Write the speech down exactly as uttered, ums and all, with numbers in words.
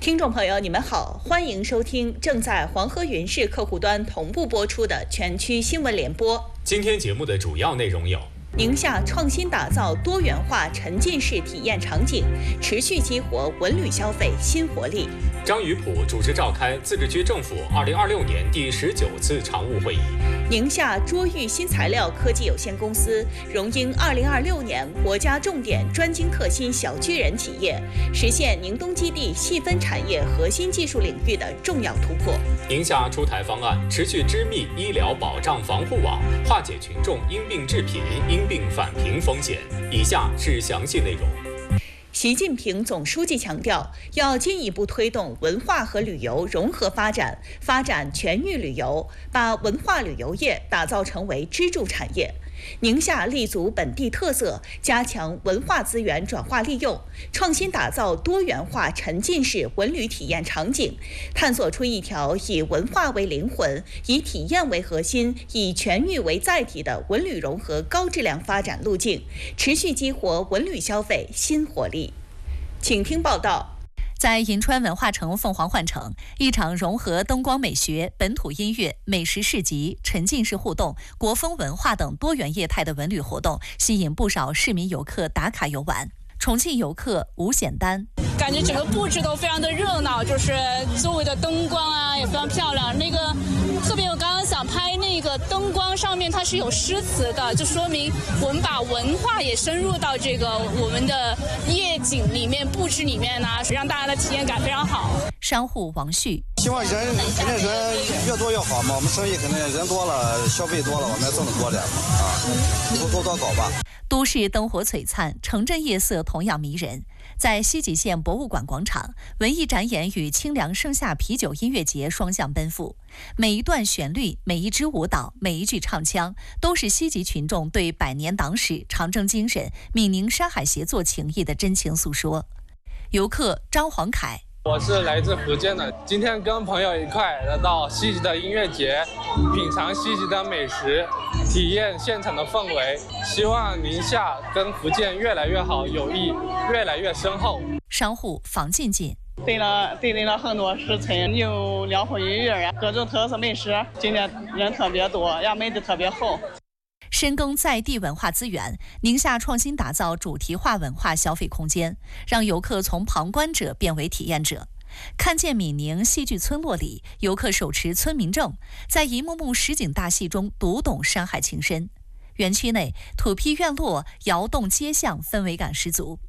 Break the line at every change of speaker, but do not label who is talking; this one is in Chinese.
听众朋友，你们好，欢迎收听正在黄河云视客户端同步播出的全区新闻联播。
今天节目的主要内容有：
宁夏创新打造多元化沉浸式体验场景，持续激活文旅消费新活力。
张宇普主持召开自治区政府二零二六年第十九次常务会议。
宁夏卓玉新材料科技有限公司荣膺二零二六年国家重点专精特新小巨人企业，实现宁东基地细分产业核心技术领域的重要突破。
宁夏出台方案，持续织密医疗保障防护网，化解群众因病致贫、因病返贫风险。以下是详细内容。
习近平总书记强调，要进一步推动文化和旅游融合发展，发展全域旅游，把文化旅游业打造成为支柱产业。宁夏立足本地特色，加强文化资源转化利用，创新打造多元化沉浸式文旅体验场景，探索出一条以文化为灵魂、以体验为核心、以全域为载体的文旅融合高质量发展路径，持续激活文旅消费新活力。请听报道。
在银川文化城凤凰幻城，一场融合灯光美学、本土音乐、美食市集、沉浸式互动、国风文化等多元业态的文旅活动，吸引不少市民游客打卡游玩。重庆游客吴显丹
感觉整个布置都非常的热闹，就是周围的灯光啊也非常漂亮。那个特别我刚刚想拍那个灯光上面它是有诗词的，就说明我们把文化也深入到这个我们的夜景里面、布置里面呢、啊，让大家的体验感非常好。
商户王旭
希望人肯定人越多越好嘛，我们生意肯定人多了，消费多了，我们要挣得多点嘛啊，以后多多搞吧。
都市灯火璀璨，城镇夜色同样迷人。在西吉县博物馆广场，文艺展演与清凉盛夏啤酒音乐节双向奔赴。每一段旋律、每一支舞蹈、每一句唱腔，都是西吉群众对百年党史、长征精神、闽宁山海协作情谊的真情诉说。游客张黄凯。
我是来自福建的，今天跟朋友一块来到西吉的音乐节，品尝西吉的美食，体验现场的氛围。希望宁夏跟福建越来越好，友谊越来越深厚。
商户房进进
对了，对对了很多食材，有辽阔鱼鱼啊，各种特色美食。今天人特别多，也美得特别好。
深耕在地文化资源，宁夏创新打造主题化文化消费空间，让游客从旁观者变为体验者。看见闽宁戏剧村落里，游客手持村民证，在一幕幕实景大戏中读懂山海情深。园区内土坯院落摇动街巷，氛围感十足。